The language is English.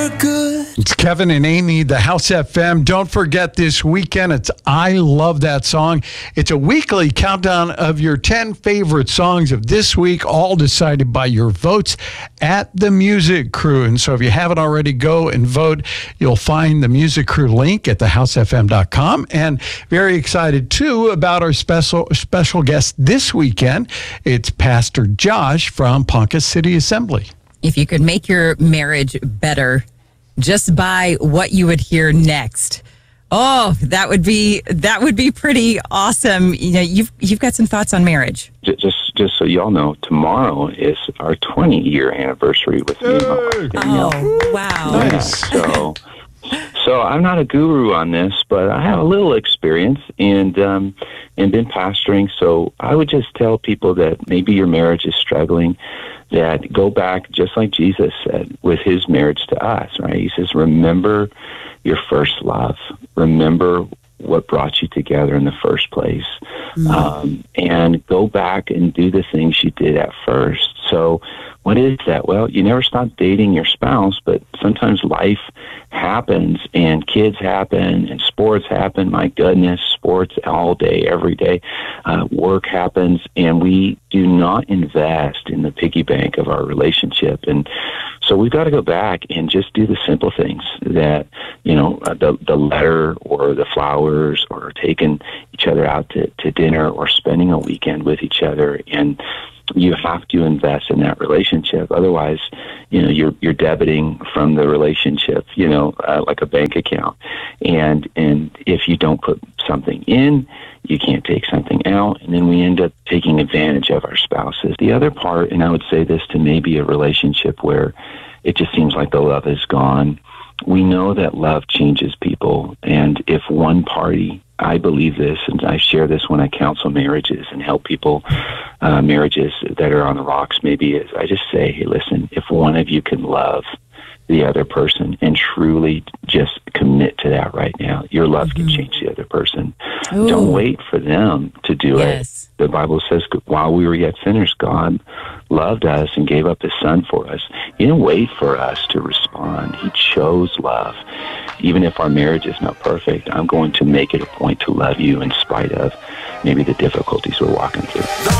It's Kevin and Amy, the House FM. Don't forget this weekend, it's I Love That Song. It's a weekly countdown of your 10 favorite songs of this week, all decided by your votes at the Music Crew. And so if you haven't already, go and vote. You'll find the Music Crew link at thehousefm.com. And very excited, too, about our special guest this weekend. It's Pastor Josh from Ponca City Assembly. If you could make your marriage better just by what you would hear next, oh, that would be pretty awesome. You know, you've got some thoughts on marriage. Just so y'all know, tomorrow is our 20-year anniversary with me and my wife. Oh, wow! Nice. So I'm not a guru on this, but I have a little experience and been pastoring. So I would just tell people that maybe your marriage is struggling, that go back, just like Jesus said with his marriage to us, right? He says, remember your first love. Remember what brought you together in the first place. And go back and do the things you did at first. So what is that? Well, you never stop dating your spouse, but sometimes life happens and kids happen and sports happen. My goodness, sports all day, every day. Work happens, and we do not invest in the piggy bank of our relationship. And so we've got to go back and just do the simple things that, you know, the letter or the flowers or taking each other out to dinner or spending a weekend with each other. And you have to invest in that relationship. Otherwise, you know, you're debiting from the relationship, you know, like a bank account. And if you don't put something in, you can't take something out. And then we end up taking advantage of our spouses. The other part, and I would say this to maybe a relationship where it just seems like the love is gone. We know that love changes people. And if one party, I believe this, and I share this when I counsel marriages and help people, marriages that are on the rocks, maybe is I just say, hey, listen, if one of you can love the other person and truly just commit to that right now, your love can change the other person. Ooh. Don't wait for them to do it. The Bible says while we were yet sinners, God loved us and gave up his son for us. He didn't wait for us to respond. He chose love. Even if our marriage is not perfect, I'm going to make it a point to love you in spite of maybe the difficulties we're walking through.